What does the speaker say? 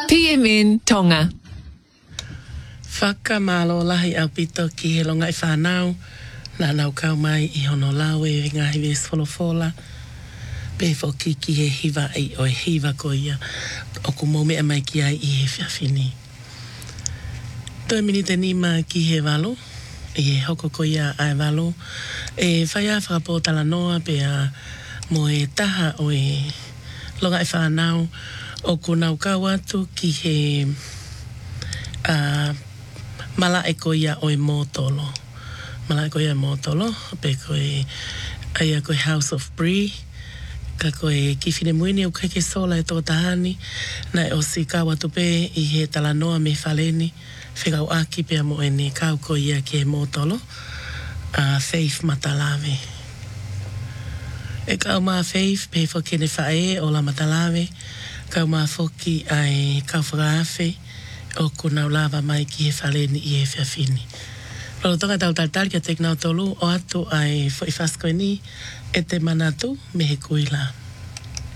PMN Tonga. Whakamalo lahi au pito ki he longa I whanau. Nā nau kau mai I hono lau e ngahi ves wholofola. Pe whoki ki he hiva I o he hiva ko ia. O ku mome a mai ki ai I he whiawhini. Toi minite ni ma ki he walo. I he hoko ko ia ai walo. E whaia whakapōtala noa pe a mo e taha o e longa I whanau. O ku nau kau atu ki he mala e ko ia o e mōtolo. Mala e ko ia mōtolo. Pe ko e aia ko e House of Brie. Ka ko e kifine muini o keke sola e tō tahani. Nai o si kau atu pe I he talanoa me whaleni. Whikau aki pe mo e ne kau ko ia ki he mōtolo. Faith Matalawe. E kau maa Faith pe whakene whae o la Matalawe. Kau maa whoki ai kau whakaawe. O kuna lava mai ki he whaleni I he whiawhini. Lolo tonga tau taltari kia tek nau tolu o atu ai fo I whasko ni e te manatu me he kuila.